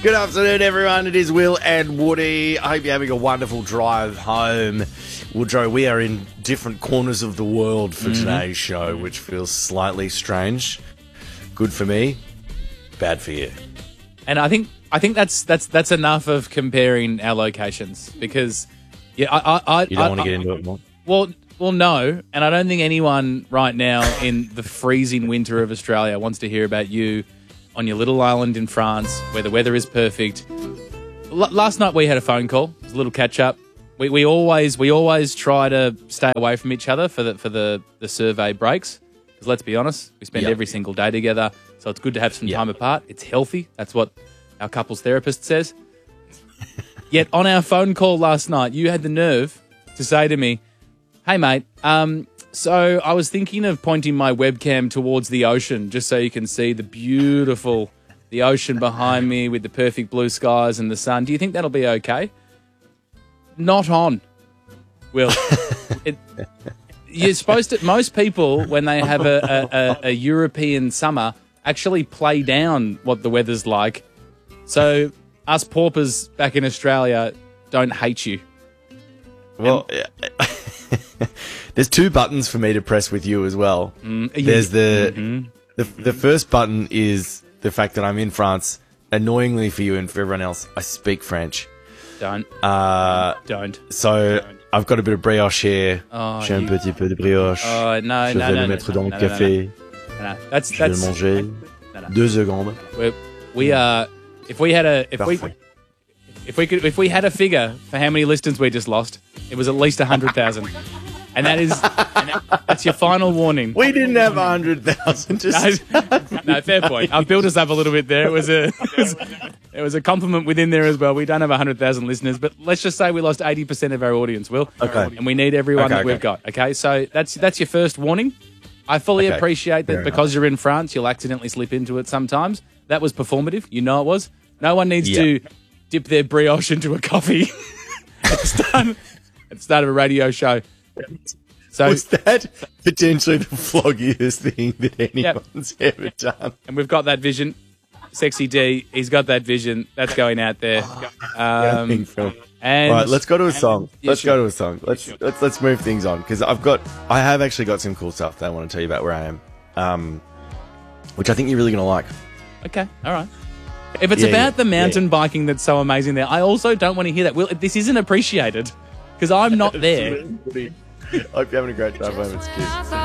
Good afternoon, everyone. It is Will and Woody. I hope you're having a wonderful drive home. Woodrow, we are in different corners of the world for today's show, which feels slightly strange. Good for me, bad for you. And I think that's enough of comparing our locations because you don't want to get into it more? Well, no, and I don't think anyone right now in the freezing winter of Australia wants to hear about you on your little island in France where the weather is perfect. Last night we had a phone call. It was a little catch up. We always try to stay away from each other for the survey breaks because let's be honest, we spend every single day together, so it's good to have some time apart. It's healthy. That's what our couples therapist says. Yet on our phone call last night, you had the nerve to say to me, "Hey mate, so I was thinking of pointing my webcam towards the ocean just so you can see the ocean behind me with the perfect blue skies and the sun. Do you think that'll be okay?" Not on, Will. You're supposed to. Most people, when they have a European summer, actually play down what the weather's like. So us paupers back in Australia don't hate you. Well, there's two buttons for me to press with you as well. There's the first button is the fact that I'm in France. Annoyingly for you and for everyone else, I speak French. Don't. So I've got a bit of brioche here. J'ai un petit peu de brioche. Oh, no. Je vais le mettre dans le café. No. That's Je vais le manger. 2 secondes. We are. If we had a figure for how many listeners we just lost, it was at least 100,000. And that's your final warning. We didn't have 100,000. No, fair point. I've built us up a little bit there. It was a compliment within there as well. We don't have 100,000 listeners, but let's just say we lost 80% of our audience, Will. Okay. And we need everyone that we've got. Okay, so that's your first warning. I fully appreciate that because you're in France, you'll accidentally slip into it sometimes. That was performative. You know it was. No one needs to dip their brioche into a coffee at the start of a radio show. So was that potentially the floggiest thing that anyone's ever done? And we've got that vision. Sexy D, he's got that vision. That's going out there. And all right, let's go to a song. Let's move things on because I have actually got some cool stuff that I want to tell you about where I am, which I think you're really going to like. Okay, all right. If it's about the mountain biking that's so amazing there, I also don't want to hear that. Well, this isn't appreciated because I'm not there. I hope you're having a great time home. It's cute.